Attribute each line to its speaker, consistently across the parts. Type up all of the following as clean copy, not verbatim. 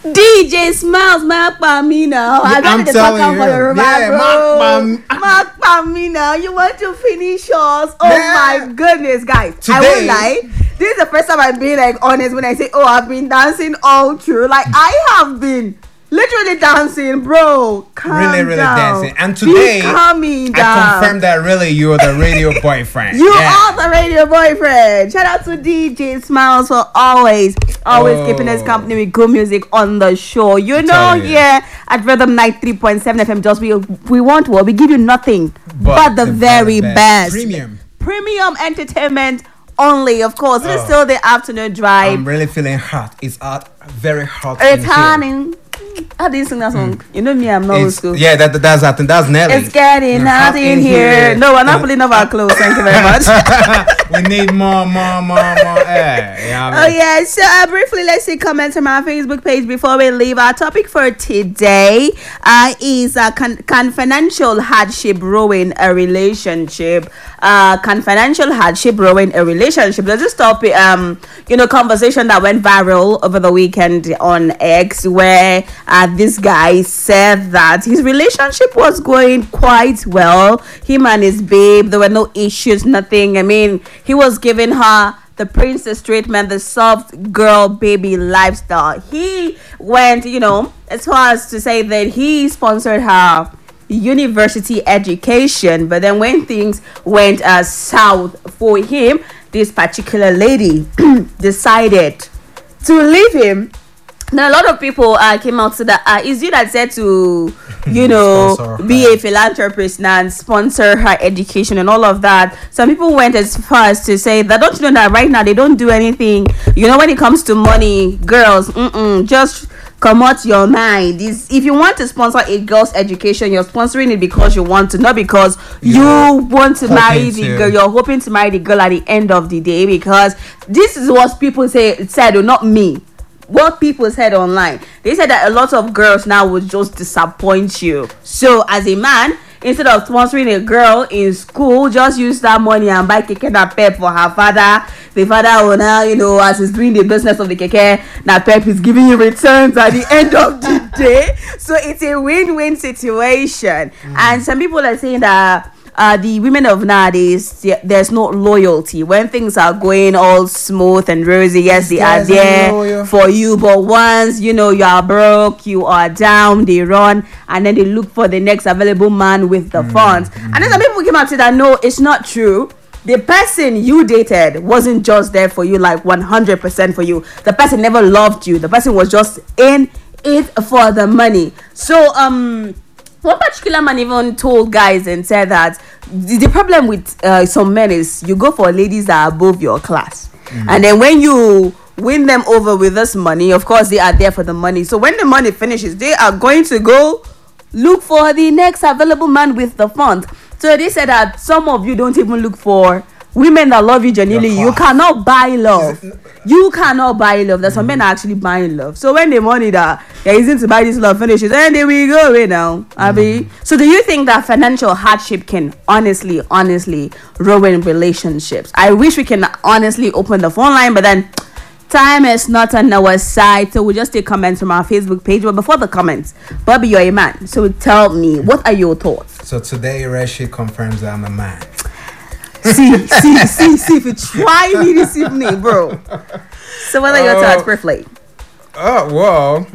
Speaker 1: DJ Smiles, Mark Pamina. I wanted to talk out for your Mark Pamina. You want to finish us? Oh my goodness, guys. Today, I won't lie. This is the first time I've been like honest when I say, oh, I've been dancing all through. Like I have been literally dancing, bro. Calm down.
Speaker 2: Dancing. And today, I confirmed that really you're the radio boyfriend.
Speaker 1: You are the radio boyfriend. Shout out to DJ Smiles for always keeping us company with good music on the show. You know, here at Rhythm 93.7 FM, just we want what? We give you nothing but the very best. Premium entertainment only, of course. It's still the afternoon drive.
Speaker 2: I'm really feeling hot. It's very hot.
Speaker 1: It's hot. I didn't sing that song. You know me, I'm not old school.
Speaker 2: Yeah, that's Nelly.
Speaker 1: It's getting hot in here. No, we're not pulling up our clothes. Thank you very much.
Speaker 2: We need more air.
Speaker 1: So briefly, let's see comments from our Facebook page before we leave. Our topic for today is can financial hardship ruin a relationship? Can financial hardship ruin a relationship? There's this topic, conversation that went viral over the weekend on X, where this guy said that his relationship was going quite well. Him and his babe, there were no issues, nothing. I mean, he was giving her the princess treatment, the soft girl baby lifestyle. He went, as far as to say that he sponsored her university education, but then when things went south for him, this particular lady decided to leave him. Now a lot of people came out to that. It's you that said to, be a philanthropist and sponsor her education and all of that. Some people went as far as to say that, don't you know that right now they don't do anything. When it comes to money, girls, just come out your mind. If you want to sponsor a girl's education, you're sponsoring it because you want to, not because you want to marry the girl. You're hoping to marry the girl at the end of the day, because this is what people said, or not me. What people said online, they said that a lot of girls now would just disappoint you. So as a man, instead of sponsoring a girl in school, just use that money and buy keke na pep for her father. The father will now, as he's doing the business of the keke na pep, is giving you returns at the end of the day. So it's a win-win situation. And some people are saying that the women of nowadays, there's no loyalty. When things are going all smooth and rosy, yes, they are there for you, but once you are broke, you are down, they run and then they look for the next available man with the funds. And then some people came out and said that no, it's not true. The person you dated wasn't just there for you, like 100% for you. The person never loved you. The person was just in it for the money. So one particular man even told guys and said that the problem with some men is you go for ladies that are above your class. And then when you win them over with this money, of course they are there for the money. So when the money finishes, they are going to go look for the next available man with the funds. So they said that some of you don't even look for women that love you genuinely. You cannot buy love. You cannot buy love. There's some men are actually buying love. So when the money that they're using to buy this love finishes, and there we go right now, Abby. So do you think that financial hardship can honestly ruin relationships? I wish we can honestly open the phone line, but then time is not on our side, so we'll just take comments from our Facebook page. But before the comments, Bobby, you're a man, so tell me, what are your thoughts?
Speaker 2: So today Rashid confirms that I'm a man.
Speaker 1: See, if you try me this evening, bro. So what are your thoughts briefly?
Speaker 2: Well,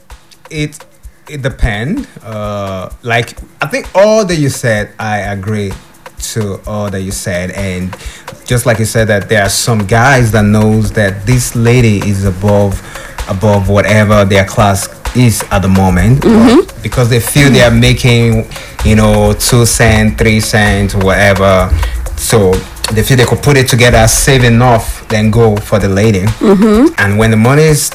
Speaker 2: it depends. Like, I think all that you said, I agree to all that you said. And just like you said, that there are some guys that knows that this lady is above whatever their class is at the moment, because they feel they are making 2 cents, 3 cents, whatever. So they feel they could put it together, save enough, then go for the lady. And when the money is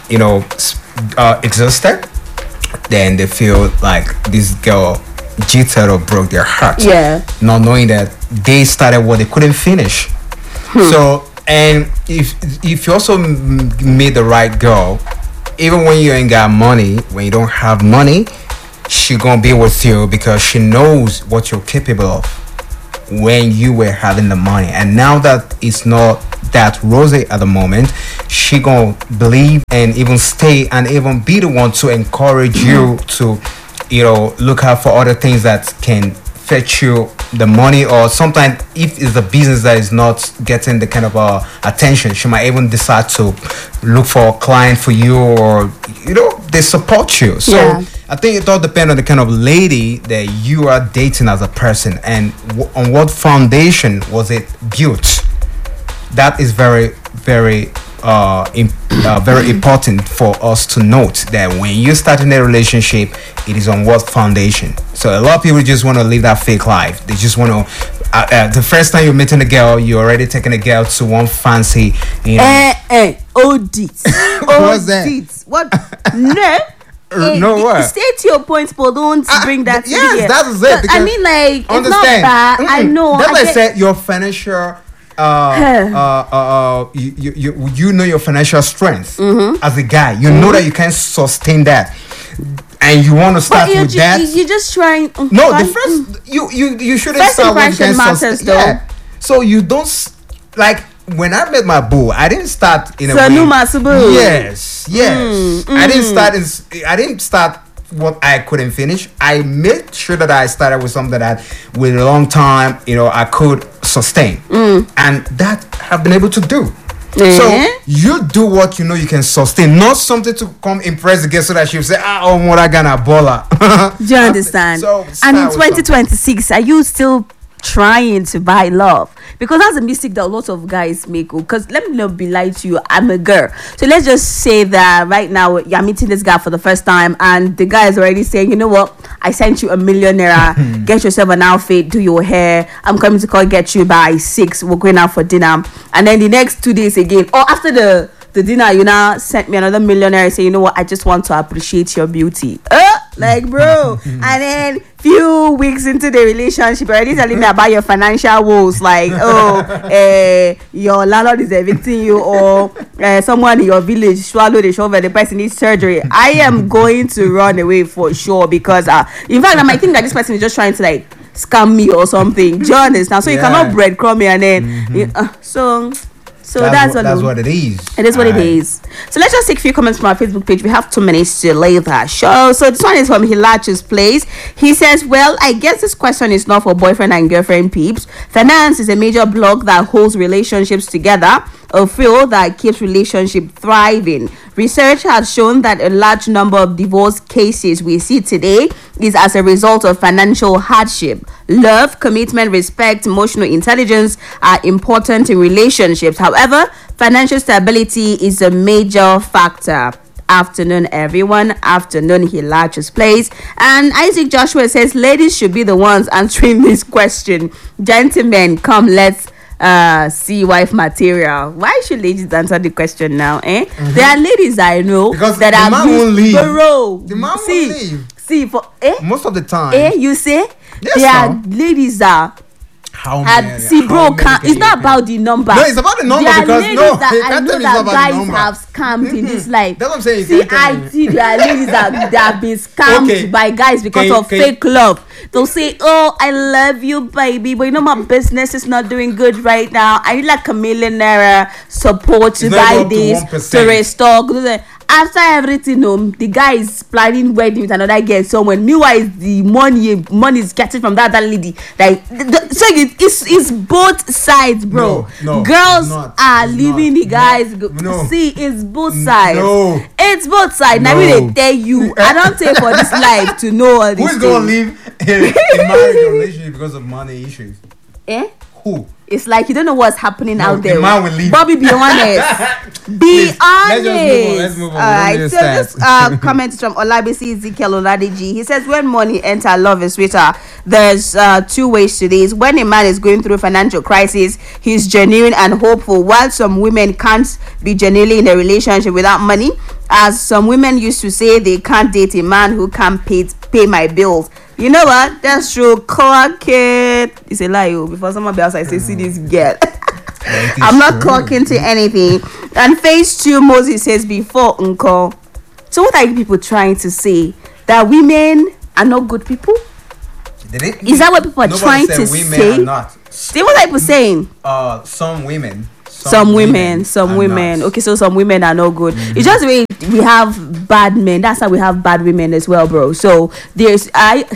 Speaker 2: exhausted, then they feel like this girl cheated or broke their heart, not knowing that they started what they couldn't finish. So, and if you also meet the right girl, even when you ain't got money, when you don't have money, she gonna be with you because she knows what you're capable of when you were having the money. And now that it's not that Rose at the moment, she gonna believe and even stay and even be the one to encourage you to, look out for other things that can fetch you the money, or sometimes if it's a business that is not getting the kind of attention, she might even decide to look for a client for you, or they support you. So I think it all depends on the kind of lady that you are dating as a person, and on what foundation was it built. That is very, very very important for us to note, that when you start in a relationship, it is on what foundation. So a lot of people just want to live that fake life. They just want to the first time you're meeting a girl, you're already taking a girl to one fancy,
Speaker 1: Odits.
Speaker 2: What's that?
Speaker 1: What? No.
Speaker 2: No, what?
Speaker 1: State your points, but don't bring that.
Speaker 2: Yes, that is it.
Speaker 1: I mean, like,
Speaker 2: understand.
Speaker 1: It's not bad. I know.
Speaker 2: That's why I said your financial. You know your financial strength as a guy. You know that you can sustain that, and you want to start with that.
Speaker 1: You're just trying.
Speaker 2: No, the first you shouldn't
Speaker 1: first
Speaker 2: start with
Speaker 1: impression matters, though.
Speaker 2: Yeah. So you don't like. When I met my boo, I didn't start in a way. Yes. I didn't start what I couldn't finish. I made sure that I started with something that with a long time, I could sustain. And that I've been able to do. So you do what you know you can sustain, not something to come impress the girl so that she'll say, oh, what I got a baller.
Speaker 1: Do you understand? And in 2026, are you still trying to buy love? Because that's a mistake that a lot of guys make. Because let me not be lie to you, I'm a girl. So let's just say that right now you're meeting this guy for the first time, and the guy is already saying, you know what, I sent you $1 million. Get yourself an outfit, do your hair. I'm coming to get you by 6. We're going out for dinner. And then the next 2 days again, or after the dinner, you now sent me another $1 million. Say, you know what, I just want to appreciate your beauty. Like, bro. And then few weeks into the relationship, already telling me about your financial woes, like, your landlord is evicting you, or someone in your village swallowed the shovel, the person needs surgery. I am going to run away for sure, because in fact I might think that this person is just trying to like scam me or something. Do you understand? So you cannot breadcrumb me, and then So that's
Speaker 2: what it is.
Speaker 1: It is what it is. So let's just take a few comments from our Facebook page. We have 2 minutes to leave that show. So this one is from Hilachi's Place. He says, well, I guess this question is not for boyfriend and girlfriend peeps. Finance is a major block that holds relationships together, a field that keeps relationship thriving. Research has shown that a large number of divorce cases we see today is as a result of financial hardship. Love, commitment, respect, emotional intelligence are important in relationships. However, financial stability is a major factor. Afternoon, everyone. Afternoon, Hilachi's Place. And Isaac Joshua says, ladies should be the ones answering this question. Gentlemen, come, let's see wife material. Why should ladies answer the question now? There are ladies I know
Speaker 2: because
Speaker 1: that
Speaker 2: the man won't leave.
Speaker 1: The
Speaker 2: man won't leave.
Speaker 1: See, for
Speaker 2: most of the time.
Speaker 1: You say
Speaker 2: yes,
Speaker 1: there are ladies that it's not about the number.
Speaker 2: No, it's about the number, because I know that
Speaker 1: guys have scammed in this life.
Speaker 2: That's what I'm saying.
Speaker 1: I see there are ladies that have been scammed by guys because of fake love. They'll say, oh, I love you, baby, but you know my business is not doing good right now. I need like $1 million support to buy this, to restore. After everything, the guy is planning wedding with another girl somewhere. Meanwhile, the money is getting from that lady. Like, so it's both sides, bro.
Speaker 2: No,
Speaker 1: girls are leaving the guys. See, it's both sides. It's both sides. Now they tell you, I don't take for this life to know all this.
Speaker 2: Who's gonna leave a marriage or relationship because of money issues? Who?
Speaker 1: It's like you don't know what's happening out there.
Speaker 2: The man will leave.
Speaker 1: Bobby, be honest. Be honest.
Speaker 2: Let's move on.
Speaker 1: All right. So this comment is from Olabisi Ezekiel Oladiji. He says, when money enter, love is sweeter. There's 2 ways to this. When a man is going through a financial crisis, he's genuine and hopeful, while some women can't be genuinely in a relationship without money. As some women used to say, they can't date a man who can't pay my bills. You know what? That's true. Clock it. It's a lie. Before someone else, I say, see this girl. I'm not clocking to anything. And phase 2, Moses says, before uncle. So what are you people trying to say? That women are not good people? Is that what people are trying to say?
Speaker 2: Are not.
Speaker 1: See what are people saying?
Speaker 2: Some women
Speaker 1: Some women. Okay, so some women are no good. It's just the way we have bad men. That's how we have bad women as well, bro. So there's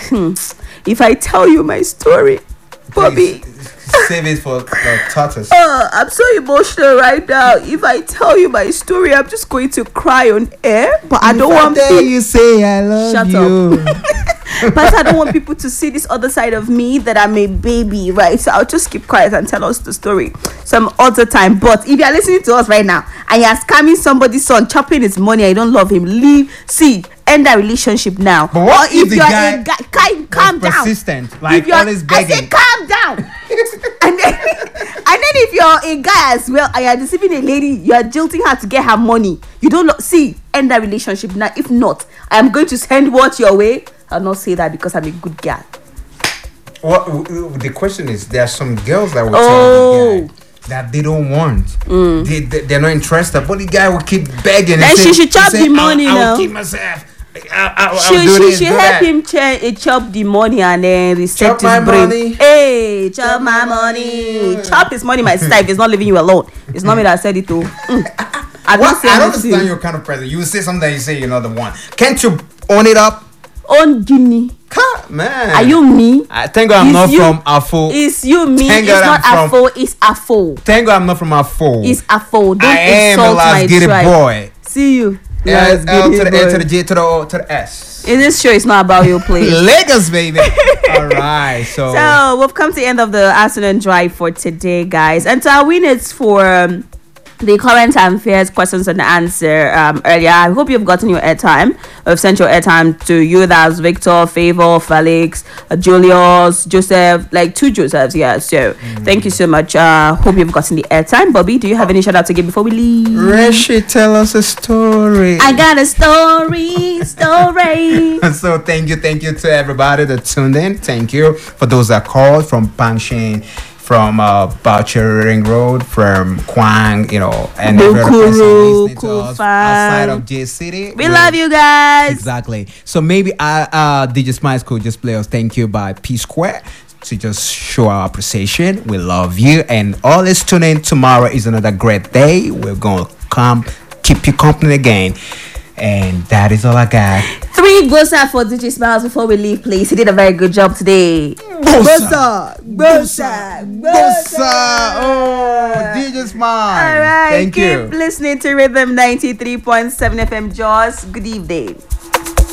Speaker 1: if I tell you my story, Bobby.
Speaker 2: Save it for tortoise.
Speaker 1: I'm so emotional right now. If I tell you my story, I'm just going to cry on air. But I don't want people.
Speaker 2: You say I love
Speaker 1: Shut
Speaker 2: you.
Speaker 1: up. But I don't want people to see this other side of me that I'm a baby, right? So I'll just keep quiet and tell us the story some other time. But if you're listening to us right now and you're scamming somebody's son, chopping his money, I don't love him, end that relationship now.
Speaker 2: But what if the
Speaker 1: you're
Speaker 2: guy
Speaker 1: a guy, calm down.
Speaker 2: Persistent, like
Speaker 1: If you're,
Speaker 2: always begging.
Speaker 1: I say calm down. and then if you're a guy as well and you're deceiving a lady, you're jilting her to get her money. You don't end that relationship now. If not, I am going to send what your way. I'll not say that because I'm a good girl.
Speaker 2: What the question is, there are some girls that will tell the guy that they don't want. They're not interested, but the guy will keep begging.
Speaker 1: Then she should chop the money now.
Speaker 2: I'll keep myself.
Speaker 1: She help him chop the money and then reset his brain.
Speaker 2: Money.
Speaker 1: Hey, chop my money. Chop his money, my sister. If it's not leaving you alone, it's not me that said it too. I don't
Speaker 2: understand your kind of person. You say something that you say you're not the one. Can't you own it up?
Speaker 1: Own Guinea.
Speaker 2: Man,
Speaker 1: are you me?
Speaker 2: Thank God I'm not from Afo.
Speaker 1: It's you me.
Speaker 2: Thank
Speaker 1: it's
Speaker 2: God
Speaker 1: not Afo. It's Afo.
Speaker 2: Thank God I'm not from Afo.
Speaker 1: It's Afo. Don't
Speaker 2: I am a
Speaker 1: insult my tribe.
Speaker 2: boy.
Speaker 1: See you.
Speaker 2: L to the N to the J to the O to the S.
Speaker 1: In this show, it's not about your place.
Speaker 2: Lagos, baby. All right,
Speaker 1: so we've come to the end of the afternoon drive for today, guys. And to our winners for the current affairs questions and answer earlier, I hope you've gotten your airtime. We've sent your airtime to you. That's Victor, Favor, Felix, Julius, Joseph, like 2 Josephs. Yeah, so thank you so much. Hope you've gotten the airtime. Bobby, do you have any shout out to give before we leave?
Speaker 2: Reshi, tell us a story.
Speaker 1: I got a story.
Speaker 2: So thank you to everybody that tuned in. Thank you for those that called from Bangshin, from Boucher Ring Road, from Kwang, and
Speaker 1: Bukuru,
Speaker 2: listening to us outside of J City.
Speaker 1: We love you guys.
Speaker 2: Exactly. So maybe DJ Smiles could just play us "Thank You" by P Square to just show our appreciation. We love you, and all is tuning in. Tomorrow is another great day. We're gonna keep you company again. And that is all I got. 3 Gosa for DJ Smiles before we leave, please. He did a very good job today. Gosa. Oh, DJ Smiles.
Speaker 1: All right.
Speaker 2: Thank you.
Speaker 1: Keep listening to Rhythm 93.7 FM Jaws. Good evening.